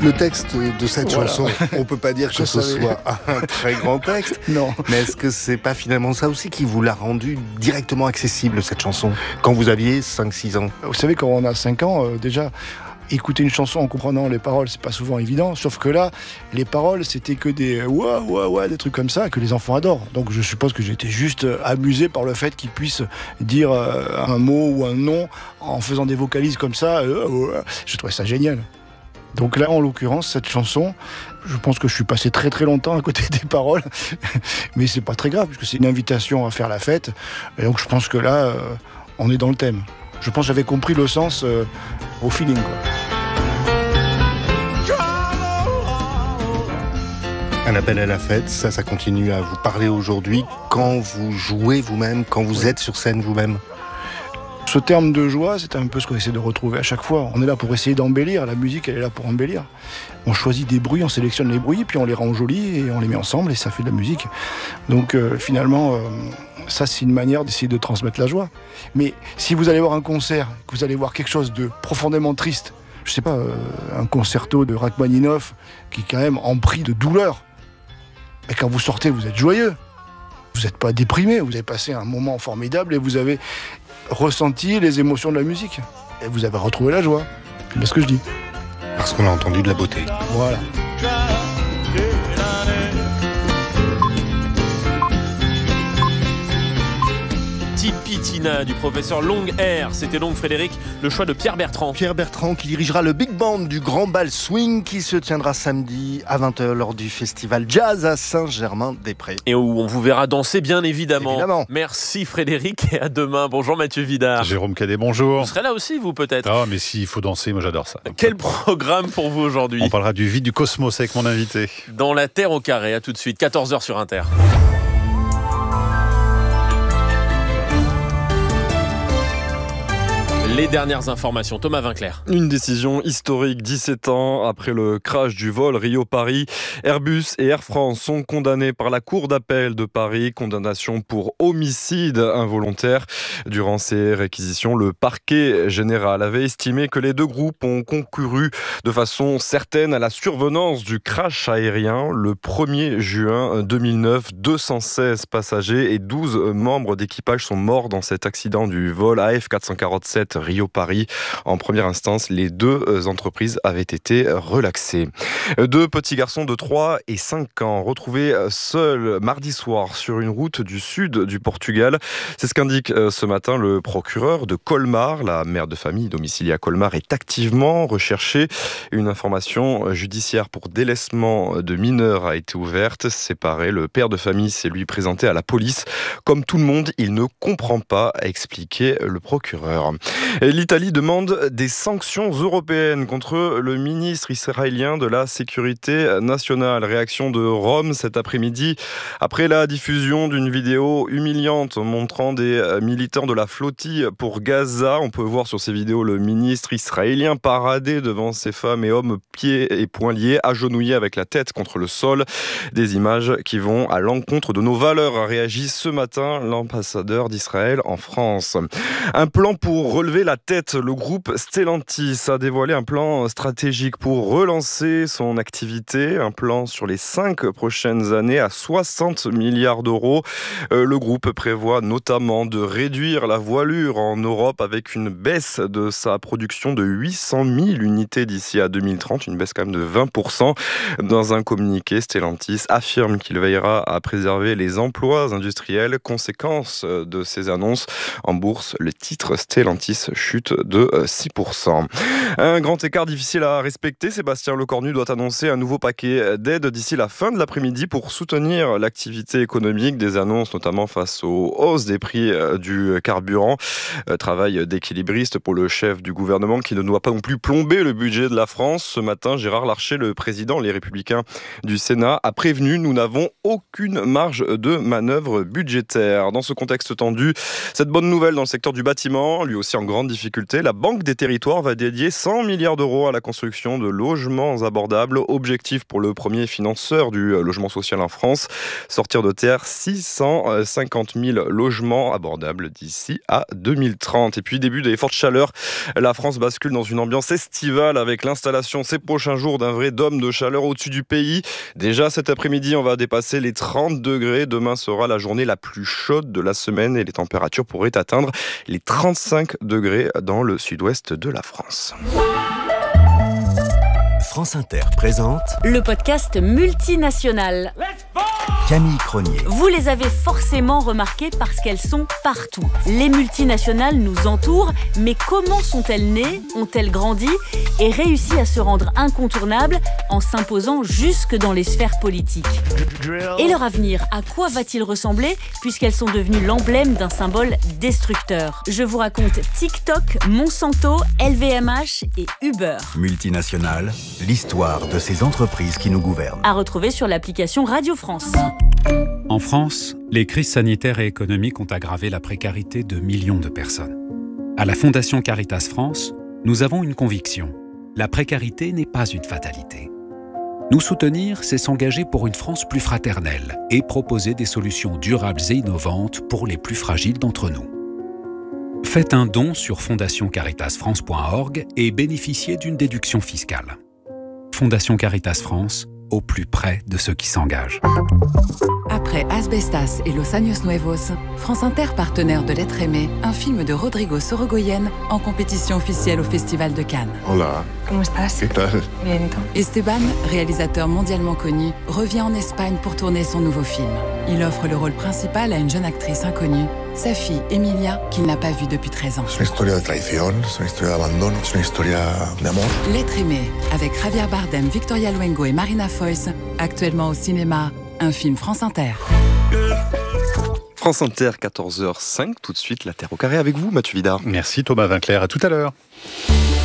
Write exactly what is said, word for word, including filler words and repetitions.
Le texte de cette Voilà. chanson, on peut pas dire que Je ce savais. soit un très grand texte. Non. Mais est-ce que c'est pas finalement ça aussi qui vous l'a rendu directement accessible, cette chanson, quand vous aviez cinq six ans? Vous savez, quand on a cinq ans, euh, déjà, écouter une chanson en comprenant les paroles, c'est pas souvent évident. Sauf que là, les paroles, c'était que des ouah, ouah, ouah, des trucs comme ça que les enfants adorent. Donc je suppose que j'étais juste euh, amusé par le fait qu'ils puissent dire euh, un mot ou un nom en faisant des vocalises comme ça. Euh, euh, je trouvais ça génial. Donc là, en l'occurrence, cette chanson, je pense que je suis passé très très longtemps à côté des paroles, mais c'est pas très grave, puisque c'est une invitation à faire la fête. Et donc je pense que là, euh, on est dans le thème. Je pense que j'avais compris le sens euh, au feeling, quoi. Un appel à la fête, ça, ça continue à vous parler aujourd'hui quand vous jouez vous-même, quand vous Oui. êtes sur scène vous-même. Ce terme de joie, c'est un peu ce qu'on essaie de retrouver à chaque fois. On est là pour essayer d'embellir, la musique elle est là pour embellir. On choisit des bruits, on sélectionne les bruits, puis on les rend jolis et on les met ensemble et ça fait de la musique. Donc euh, finalement, euh, ça c'est une manière d'essayer de transmettre la joie. Mais si vous allez voir un concert, que vous allez voir quelque chose de profondément triste, je sais pas, euh, un concerto de Rachmaninoff qui est quand même empris de douleur, et quand vous sortez, vous êtes joyeux. Vous n'êtes pas déprimé, vous avez passé un moment formidable et vous avez ressenti les émotions de la musique. Et vous avez retrouvé la joie. C'est bien ce que je dis. Parce qu'on a entendu de la beauté. Voilà. Tipitina du professeur Long Air. C'était donc, Frédéric, le choix de Pierre Bertrand. Pierre Bertrand qui dirigera le Big Band du Grand Bal Swing qui se tiendra samedi à vingt heures lors du festival Jazz à Saint-Germain-des-Prés. Et où on vous verra danser, bien évidemment. Évidemment. Merci Frédéric et à demain. Bonjour Mathieu Vidard. Jérôme Cadet, bonjour. Vous serez là aussi, vous, peut-être? Ah, mais s'il faut danser, moi j'adore ça. Quel programme pour vous aujourd'hui? On parlera du vide du cosmos avec mon invité. Dans la Terre au carré, à tout de suite, quatorze heures sur Inter. Les dernières informations, Thomas Vinclair. Une décision historique, dix-sept ans après le crash du vol Rio-Paris. Airbus et Air France sont condamnés par la Cour d'appel de Paris. Condamnation pour homicide involontaire. Durant ces réquisitions, le parquet général avait estimé que les deux groupes ont concouru de façon certaine à la survenance du crash aérien. Le premier juin deux mille neuf, deux cent seize passagers et douze membres d'équipage sont morts dans cet accident du vol A F quatre cent quarante-sept Rio-Paris. En première instance, les deux entreprises avaient été relaxées. Deux petits garçons de trois et cinq ans retrouvés seuls mardi soir sur une route du sud du Portugal. C'est ce qu'indique ce matin le procureur de Colmar. La mère de famille domiciliée à Colmar est activement recherchée. Une information judiciaire pour délaissement de mineurs a été ouverte. Séparé, le père de famille s'est lui présenté à la police. Comme tout le monde, il ne comprend pas, a expliqué le procureur. L'Italie demande des sanctions européennes contre le ministre israélien de la Sécurité nationale. Réaction de Rome cet après-midi après la diffusion d'une vidéo humiliante montrant des militants de la flottille pour Gaza. On peut voir sur ces vidéos le ministre israélien parader devant ces femmes et hommes pieds et poings liés, agenouillés avec la tête contre le sol. Des images qui vont à l'encontre de nos valeurs, a réagi ce matin l'ambassadeur d'Israël en France. Un plan pour relever la tête, le groupe Stellantis a dévoilé un plan stratégique pour relancer son activité, un plan sur les cinq prochaines années à soixante milliards d'euros. Euh, le groupe prévoit notamment de réduire la voilure en Europe avec une baisse de sa production de huit cent mille unités d'ici à deux mille trente, une baisse quand même de vingt pour cent. Dans un communiqué, Stellantis affirme qu'il veillera à préserver les emplois industriels. Conséquence de ces annonces en bourse, le titre Stellantis chute de six pour cent. Un grand écart difficile à respecter. Sébastien Lecornu doit annoncer un nouveau paquet d'aides d'ici la fin de l'après-midi pour soutenir l'activité économique. Des annonces notamment face aux hausses des prix du carburant. Travail d'équilibriste pour le chef du gouvernement qui ne doit pas non plus plomber le budget de la France. Ce matin, Gérard Larcher, le président Les Républicains du Sénat, a prévenu: nous n'avons aucune marge de manœuvre budgétaire. Dans ce contexte tendu, cette bonne nouvelle dans le secteur du bâtiment, lui aussi en grande grande difficulté. La Banque des Territoires va dédier cent milliards d'euros à la construction de logements abordables. Objectif pour le premier financeur du logement social en France, sortir de terre six cent cinquante mille logements abordables d'ici à deux mille trente. Et puis début des fortes chaleurs, la France bascule dans une ambiance estivale avec l'installation ces prochains jours d'un vrai dôme de chaleur au-dessus du pays. Déjà cet après-midi, on va dépasser les trente degrés. Demain sera la journée la plus chaude de la semaine et les températures pourraient atteindre les trente-cinq degrés dans le sud-ouest de la France. France Inter présente le podcast multinational. Camille Cronier. Vous les avez forcément remarquées parce qu'elles sont partout. Les multinationales nous entourent, mais comment sont-elles nées, ont-elles grandi et réussi à se rendre incontournables en s'imposant jusque dans les sphères politiques ? Et leur avenir, à quoi va-t-il ressembler puisqu'elles sont devenues l'emblème d'un symbole destructeur ? Je vous raconte TikTok, Monsanto, L V M H et Uber. Multinationales, l'histoire de ces entreprises qui nous gouvernent. À retrouver sur l'application Radio France. En France, les crises sanitaires et économiques ont aggravé la précarité de millions de personnes. À la Fondation Caritas France, nous avons une conviction. La précarité n'est pas une fatalité. Nous soutenir, c'est s'engager pour une France plus fraternelle et proposer des solutions durables et innovantes pour les plus fragiles d'entre nous. Faites un don sur fondation caritas france point org et bénéficiez d'une déduction fiscale. Fondation Caritas France, au plus près de ceux qui s'engagent. Après Asbestas et Los Años Nuevos, France Inter, partenaire de L'être aimé, un film de Rodrigo Sorogoyen en compétition officielle au Festival de Cannes. Hola. ¿Cómo estás? ¿Qué tal? Bien, ¿y tú? Esteban, réalisateur mondialement connu, revient en Espagne pour tourner son nouveau film. Il offre le rôle principal à une jeune actrice inconnue, sa fille Emilia, qu'il n'a pas vue depuis treize ans. C'est une histoire de traición, c'est une histoire d'abandon, c'est une histoire d'amour. L'être aimé, avec Javier Bardem, Victoria Luengo et Marina Foïs, actuellement au cinéma, un film France Inter. France Inter, quatorze heures cinq, tout de suite, la Terre au carré avec vous, Mathieu Vidard. Merci Thomas Vinclair, à tout à l'heure.